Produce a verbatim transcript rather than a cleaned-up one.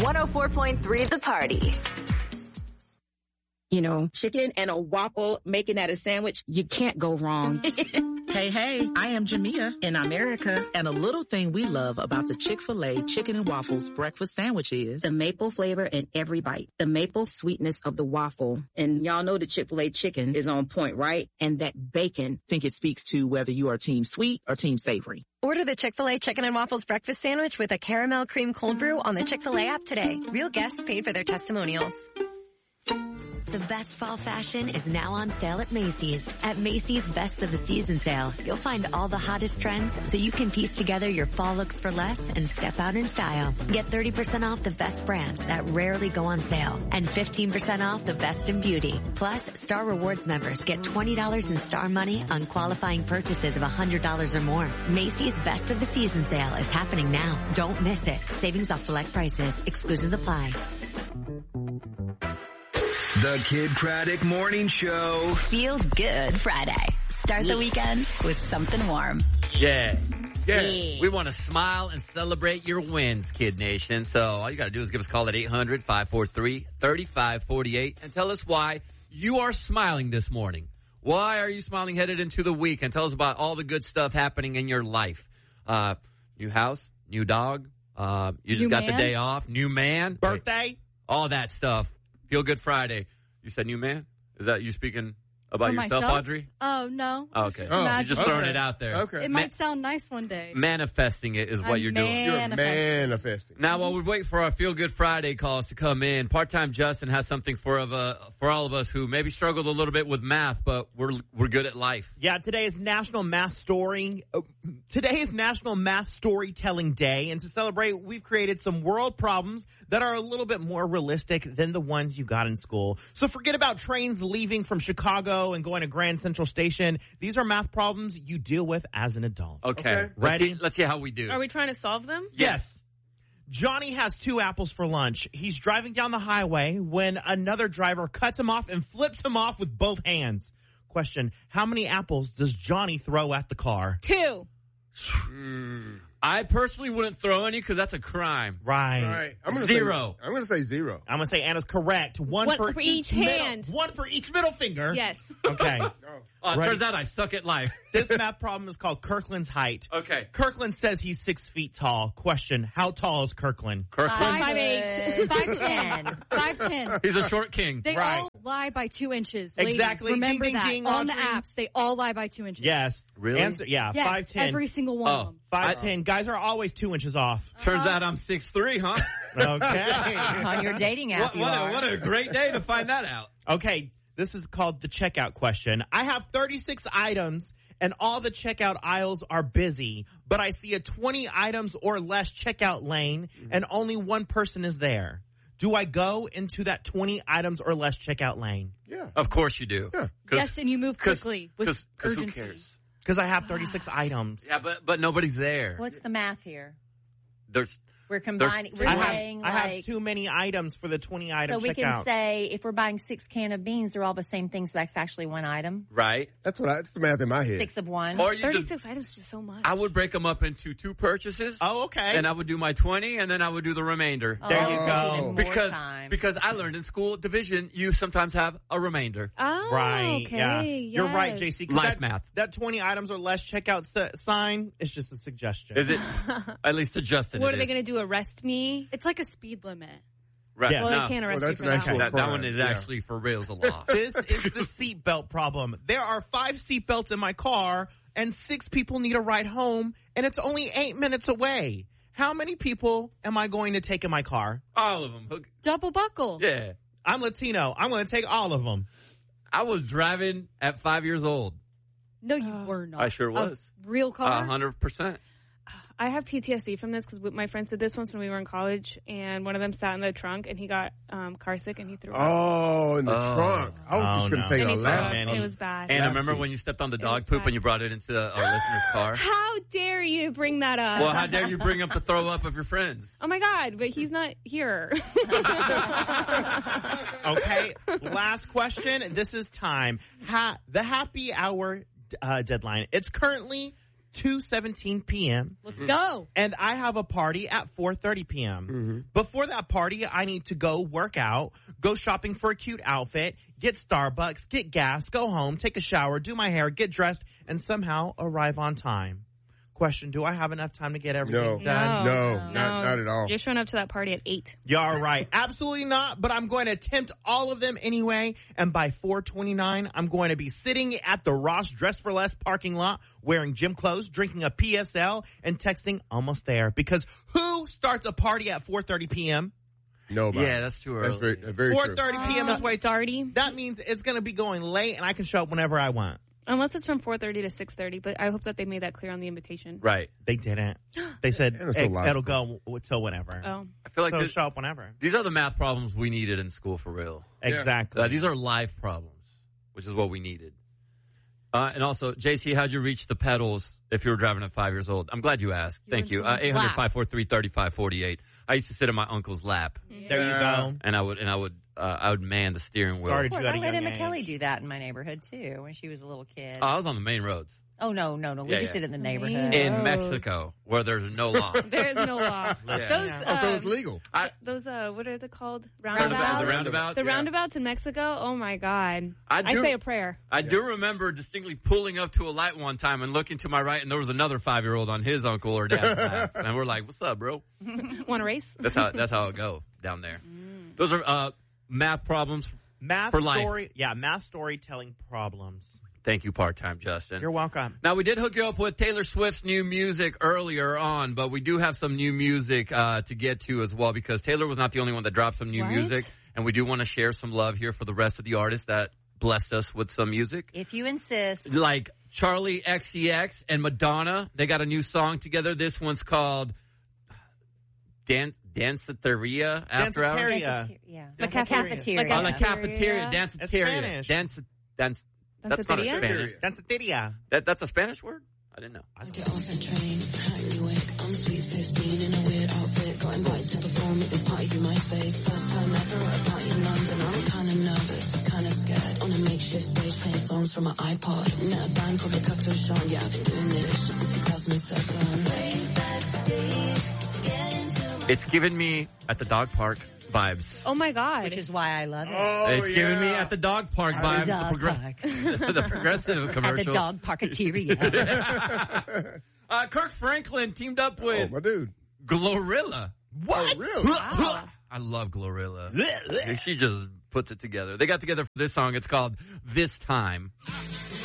one oh four point three The Party. You know, chicken and a waffle, making that a sandwich, you can't go wrong. Hey, hey, I am Jamia in America, and a little thing we love about the Chick-fil-A Chicken and Waffles breakfast sandwich is the maple flavor in every bite, the maple sweetness of the waffle. And y'all know the Chick-fil-A chicken is on point, right? And that bacon. I think it speaks to whether you are team sweet or team savory. Order the Chick-fil-A Chicken and Waffles breakfast sandwich with a caramel cream cold brew on the Chick-fil-A app today. Real guests paid for their testimonials. The best fall fashion is now on sale at Macy's. At Macy's Best of the Season sale, you'll find all the hottest trends so you can piece together your fall looks for less and step out in style. Get thirty percent off the best brands that rarely go on sale and fifteen percent off the best in beauty. Plus, Star Rewards members get twenty dollars in Star Money on qualifying purchases of one hundred dollars or more. Macy's Best of the Season sale is happening now. Don't miss it. Savings off select prices. Exclusions apply. The Kid Craddock Morning Show. Feel good Friday. Start the weekend with something warm. Yeah. Yeah. Yeah. We want to smile and celebrate your wins, Kid Nation. So all you got to do is give us a call at eight hundred, five four three, three five four eight and tell us why you are smiling this morning. Why are you smiling headed into the week? And tell us about all the good stuff happening in your life. Uh, new house, new dog, uh, you just New got man? the day off, new man. Birthday? All that stuff. Feel Good Friday. You said new man? Is that you speaking about For yourself, myself? Audrey? Oh, no. Oh, okay. Just Oh, imagine- you're just throwing Okay. it out there. Okay. It Ma- might sound nice one day. Manifesting it is what I'm you're doing. You're manifesting. manifesting. Now, while we wait for our Feel Good Friday calls to come in, Part-Time Justin has something for of uh, for all of us who maybe struggled a little bit with math, but we're we're good at life. Yeah, today is National Math Story. Uh, today is National Math Storytelling Day, and to celebrate, we've created some world problems that are a little bit more realistic than the ones you got in school. So forget about trains leaving from Chicago and going to Grand Central Station. These are math problems you deal with as an adult. Okay. Okay. Let's Ready? see, let's see how we do. Are we trying to solve them? Yes. Johnny has two apples for lunch. He's driving down the highway when another driver cuts him off and flips him off with both hands. Question, how many apples does Johnny throw at the car? Two. Mm, I personally wouldn't throw any because that's a crime. Right. All right. I'm gonna Zero. Say, I'm going to say zero. I'm going to say Anna's correct. One, One for, for each, each middle- hand. One for each middle finger. Yes. Okay. Oh, it Ready? turns out I suck at life. This math problem is called Kirkland's height. Okay. Kirkland says he's six feet tall. Question, how tall is Kirkland? Kirkland. Five eight. Five ten. Five ten. He's a short king. They Right. all lie by two inches. Ladies. Exactly. Remember Ding, ding, that. ding, On the Audrey. apps, they all lie by two inches. Yes. Really? Answer, yeah, Yes, five ten. every single one Oh. of them. five ten. Guys are always two inches off. Turns out I'm six three, huh? Okay. On your dating app, what, you what, are. a, what a great day to find that out. Okay. This is called the checkout question. I have thirty-six items and all the checkout aisles are busy, but I see a twenty items or less checkout lane and only one person is there. Do I go into that twenty items or less checkout lane? Yeah. Of course you do. Yeah. Yes, and you move quickly with cause, cause urgency. Who cares? Because I have thirty-six items. Yeah, but but nobody's there. What's the math here? There's We're combining. We're I saying have, I like. have too many items for the twenty item so we can checkout. say if we're buying six can of beans, they're all the same thing. So that's actually one item. right. That's what I, that's the math in my head. Six of one. Or you just, thirty-six items is just so much. I would break them up into two purchases. Oh, okay. And I would do my twenty, and then I would do the remainder. Oh, There you that's go. even more Because time. because I learned in school division, you sometimes have a remainder. Oh, Right. okay. Yeah. You're right, yes. J C. 'cause Life that, math. That twenty items or less checkout s- sign is just a suggestion. Is it? At least adjusted. What it are they is. going to do? Arrest me? It's like a speed limit. Right. Yeah. Well, no. they can't arrest Well, me that's for an that. actual- that, that crime, one is yeah. actually for reals a law. This is the seatbelt problem. There are five seatbelts in my car, and six people need a ride home, and it's only eight minutes away. How many people am I going to take in my car? All of them. Hook- Double buckle. Yeah. I'm Latino. I'm going to take all of them. I was driving at five years old. No, you were not. I sure A was. real car? A hundred percent. I have P T S D from this because my friends did this once when we were in college, and one of them sat in the trunk, and he got um, car sick, and he threw up. Oh, in the Oh. trunk. I was Oh, just going no. to say And a he threw lap. up. It was bad. And I Lap remember seat. when you stepped on the It dog was poop bad. and you brought it into our listener's car. How dare you bring that up? Well, how dare you bring up the throw up of your friends? Oh my God, but he's not here. Okay, last question. This is time. Ha- the happy hour uh, deadline. It's currently two seventeen p.m. Let's go. And I have a party at four thirty p.m. Mm-hmm. Before that party, I need to go work out, go shopping for a cute outfit, get Starbucks, get gas, go home, take a shower, do my hair, get dressed, and somehow arrive on time. Question, do I have enough time to get everything No. done? No, not, not at all. You're showing up to that party at eight. You're right. Absolutely not, but I'm going to attempt all of them anyway, and by four twenty-nine, I'm going to be sitting at the Ross Dress for Less parking lot, wearing gym clothes, drinking a P S L, and texting almost there. Because who starts a party at four thirty p.m.? Nobody. Yeah, that's too early. That's very, very four true. thirty p.m. is way Darty. That means it's going to be going late, and I can show up whenever I want. Unless it's from four thirty to six thirty, but I hope that they made that clear on the invitation. Right. They didn't. They said And it's so it, loud. it'll go w- till whenever. Oh. I feel like So this- show up whenever. these are the math problems we needed in school for real. Exactly. Uh, these are life problems, which is what we needed. Uh, and also, J C, how'd you reach the pedals if you were driving at five years old? I'm glad you asked. You Thank were you. in Uh, someone's eight hundred, lap. five four three, three five four eight. I used to sit in my uncle's lap, There you go. and I would and I would uh, I would man the steering wheel. Started Of you course, at I a let young Emma Kelly age. do that in my neighborhood too when she was a little kid. Oh, I was on the main roads oh no, no, no! We Yeah, just yeah. did it in the neighborhood. in Oh. Mexico where there's no law. There is no law. Yeah. Those, Yeah. Oh, so it's um, legal. I, Those, uh, what are they called? Roundabouts? Roundabouts? The roundabouts, The yeah. roundabouts in Mexico? Oh, my God. I I, do- say a prayer. I do remember distinctly pulling up to a light one time and looking to my right, and there was another five-year-old on his uncle or dad's lap, and we're like, "What's up, bro?" Want to race? That's how that's how it go down there. Those are uh, math problems. Math For life. story. Yeah, math storytelling problems. Thank you, part-time Justin. You're welcome. Now, we did hook you up with Taylor Swift's new music earlier on, but we do have some new music uh, to get to as well, because Taylor was not the only one that dropped some new What? music, and we do want to share some love here for the rest of the artists that blessed us with some music. If you insist. Like Charlie X C X and Madonna, they got a new song together. This one's called Dan- Danceteria After Hours. Danceteria. Yeah. La cafeteria. Oh, La Cafeteria. It's Danceteria. Spanish. Dance, dance, that's not a Danceteria? Spanish. Danceteria. That, that's a Spanish word? I didn't know. I get off the train, Hackney Wick. I'm sweet fifteen in a weird outfit. Got invited to perform at this party through my face. First time ever at a party in London. I'm kinda nervous, kinda scared. On a makeshift stage playing songs from my iPod. Met a band called the Cocktail Shine. Yeah, I've been doing this since two thousand seven. Way backstage, get into It's given me at the dog park vibes. Oh, my God. Which is why I love it. Oh, It's yeah. giving me at the dog park At vibes. the dog the, park. the progressive commercial. At the dog parketeria. uh, Kirk Franklin teamed up with Oh, my dude. Glorilla. What? Oh, really? Wow. I love Glorilla. She just puts it together. They got together for this song. It's called This Time.